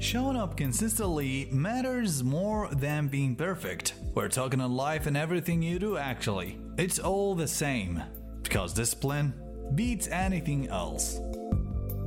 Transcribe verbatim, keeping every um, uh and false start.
Showing up consistently matters more than being perfect. We're talking on life and everything you do actually. It's all the same. Because discipline beats anything else.